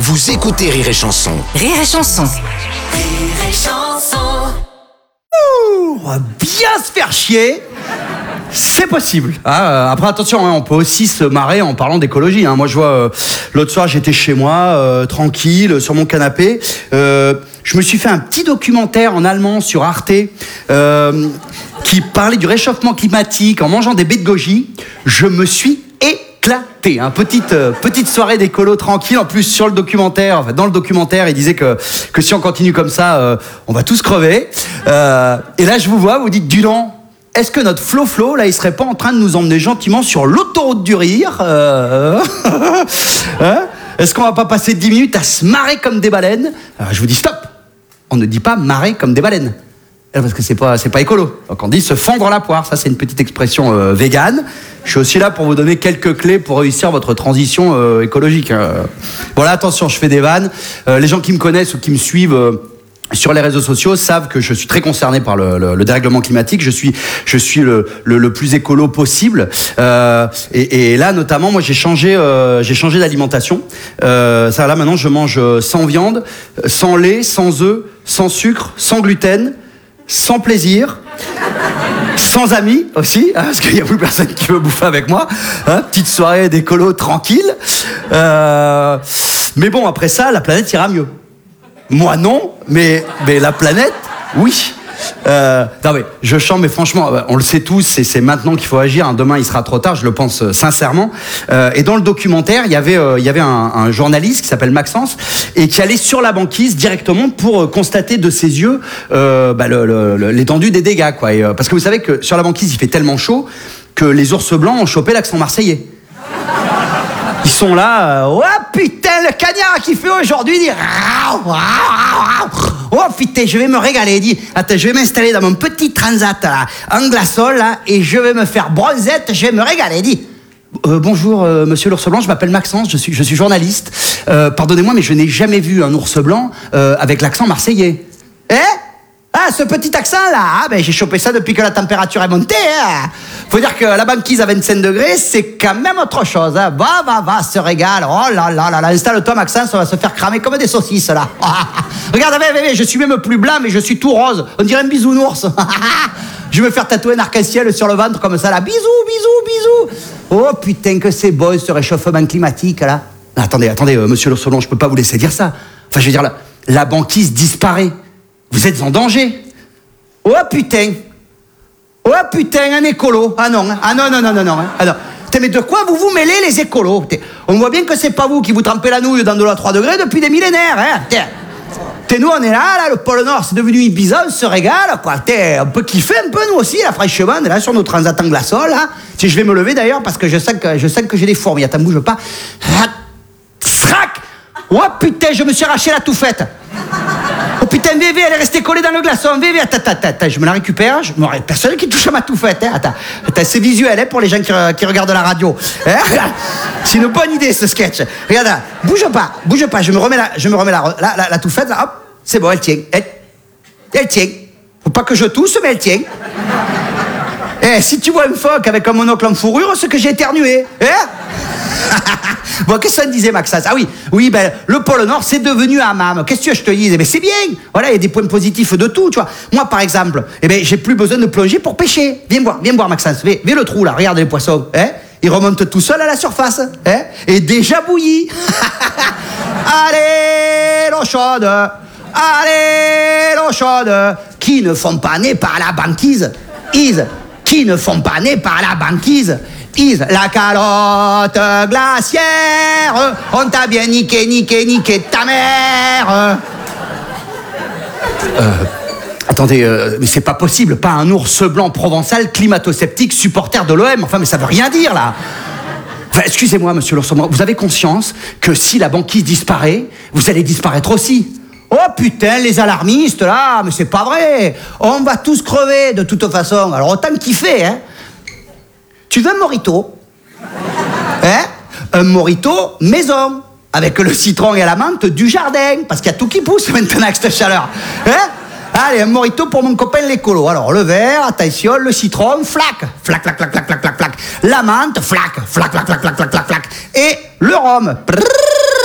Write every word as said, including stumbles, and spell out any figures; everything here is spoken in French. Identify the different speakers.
Speaker 1: Vous écoutez Rire et Chanson.
Speaker 2: Rire et Chanson.
Speaker 3: Rire et Chanson.
Speaker 4: Ouh, on va bien se faire chier. C'est possible. Ah, après, attention, hein, on peut aussi se marrer en parlant d'écologie. Hein. Moi, je vois, euh, l'autre soir, j'étais chez moi, euh, tranquille, sur mon canapé. Euh, je me suis fait un petit documentaire en allemand sur Arte euh, qui parlait du réchauffement climatique en mangeant des baies de goji. Je me suis éclaté. Hein. Petite, euh, petite soirée d'écolo tranquille. En plus, sur le documentaire, enfin, dans le documentaire, il disait que, que si on continue comme ça, euh, on va tous crever. Euh, et là, je vous vois, vous dites, du nom. Est-ce que notre Flo-Flo, là, il serait pas en train de nous emmener gentiment sur l'autoroute du rire euh... hein? Est-ce qu'on va pas passer dix minutes à se marrer comme des baleines? Alors, je vous dis stop. On ne dit pas marrer comme des baleines. Parce que c'est pas, c'est pas écolo. Donc on dit se fendre la poire. Ça, c'est une petite expression euh, végane. Je suis aussi là pour vous donner quelques clés pour réussir votre transition euh, écologique. Hein. Voilà, attention, je fais des vannes. Euh, les gens qui me connaissent ou qui me suivent... Euh, sur les réseaux sociaux savent que je suis très concerné par le, le, le dérèglement climatique. Je suis, je suis le, le, le plus écolo possible. Euh, et, et là, notamment, moi, j'ai changé, euh, j'ai changé d'alimentation. Euh, ça, là, maintenant, je mange sans viande, sans lait, sans œufs, sans sucre, sans gluten, sans plaisir, sans amis aussi, hein, parce qu'il n'y a plus personne qui veut bouffer avec moi. Hein, petite soirée d'écolo tranquille. Euh, mais bon, après ça, la planète ira mieux. Moi non, mais, mais la planète, oui. Euh, non mais je chante, mais franchement, on le sait tous, c'est, c'est maintenant qu'il faut agir. Hein. Demain, il sera trop tard, je le pense euh, sincèrement. Euh, et dans le documentaire, il y avait, euh, il y avait un, un journaliste qui s'appelle Maxence et qui allait sur la banquise directement pour euh, constater de ses yeux euh, bah, le, le, le, l'étendue des dégâts, quoi. Et, euh, parce que vous savez que sur la banquise, il fait tellement chaud que les ours blancs ont chopé l'accent marseillais. Ils sont là, euh, oh putain, le cagnard qui fait aujourd'hui, dit, oh putain, je vais me régaler, dit, attends, je vais m'installer dans mon petit transat là, en glaçol là, et je vais me faire bronzette, je vais me régaler, dit. Euh, bonjour, euh, monsieur l'ours blanc, je m'appelle Maxence, je suis, je suis journaliste. Euh, pardonnez-moi, mais je n'ai jamais vu un ours blanc euh, avec l'accent marseillais. Eh? Ah, ce petit accent là, ah, ben, j'ai chopé ça depuis que la température est montée. Hein. Faut dire que la banquise à vingt-cinq degrés, c'est quand même autre chose. Hein. Va, va, va, se régale. Oh là là là là, installe-toi Maxence, on va se faire cramer comme des saucisses là. Regarde, viens, viens, je suis même plus blanc, mais je suis tout rose. On dirait un bisounours. Je vais me faire tatouer un arc-en-ciel sur le ventre comme ça là. Bisous, bisous, bisous. Oh putain que c'est beau ce réchauffement climatique là. Attendez, attendez, euh, monsieur l'ours blanc, je peux pas vous laisser dire ça. Enfin, je veux dire, la, la banquise disparaît. Vous êtes en danger. Oh putain. Oh putain, un écolo. Ah non, ah non, non, non, non, non. Ah non. Mais de quoi vous vous mêlez les écolos? On voit bien que c'est pas vous qui vous trempez la nouille dans de l'eau à trois degrés depuis des millénaires. Hein. T'es, nous on est là, là, le pôle Nord c'est devenu Ibiza, on se régale, quoi. T'es, on peut kiffer un peu nous aussi, là, franchement, on est là sur nos transats en glaçol, là. Si je vais me lever d'ailleurs parce que je sens que, je sens que j'ai des fourmis. Attends, bouge pas. Srac. Oh putain, je me suis arraché la touffette. Oh putain, V V, elle est restée collée dans le glaçon. V V, attends, attends, attends, je me la récupère. Je... Bon, personne qui touche à ma touffette. Hein. Attends, attends, c'est visuel hein, pour les gens qui, qui regardent la radio. Hein. C'est une bonne idée ce sketch. Regarde, là, bouge pas, bouge pas. Je me remets la, je me remets la, la, la, la touffette. Là, hop, c'est bon, elle tient. Elle, elle tient. Faut pas que je tousse, mais elle tient. Eh, si tu vois une phoque avec un monocle en fourrure, c'est que j'ai éternué. Hein. Bon, qu'est-ce que ça disait, Maxence? Ah oui, oui, ben, le pôle Nord, c'est devenu un hammam. Qu'est-ce que je te dis? Eh ben, c'est bien. Voilà, il y a des points positifs de tout, tu vois. Moi, par exemple, eh ben, j'ai plus besoin de plonger pour pêcher. Viens voir, viens voir, Maxence. Viens, viens le trou, là. Regarde les poissons. Hein? Ils remontent tout seuls à la surface. Hein? Et déjà bouillis. Allez, l'eau chaude. Allez, l'eau chaude. Qui ne font pas nez par la banquise? Is. Qui ne font pas nez par la banquise? Is la calotte glaciaire, on t'a bien niqué, niqué, niqué ta mère. Euh, attendez, euh, mais c'est pas possible, pas un ours blanc provençal, climato-sceptique, supporter de l'O M. Enfin, mais ça veut rien dire là. Enfin, excusez-moi, monsieur l'ours blanc, vous avez conscience que si la banquise disparaît, vous allez disparaître aussi? Oh putain, les alarmistes là, mais c'est pas vrai. On va tous crever de toute façon. Alors autant kiffer, hein. Tu veux un mojito? Hein? Un mojito maison, avec le citron et la menthe du jardin, parce qu'il y a tout qui pousse maintenant avec cette chaleur. Hein? Allez, un mojito pour mon copain l'écolo. Alors, le verre, attention, le citron, flac, flac, flac, flac, flac, flac, flac, flac. La menthe, flac, flac, flac, flac, flac, flac, flac, flac. Et le rhum. Prrr.